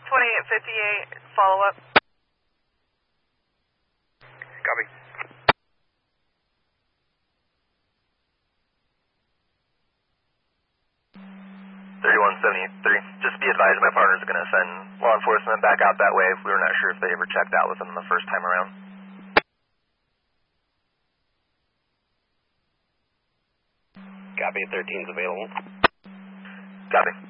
2858, follow up. Copy. 3173. Just be advised, my partner's going to send law enforcement back out that way if we were not sure if they ever checked out with them the first time around. Copy, 13's available. Copy.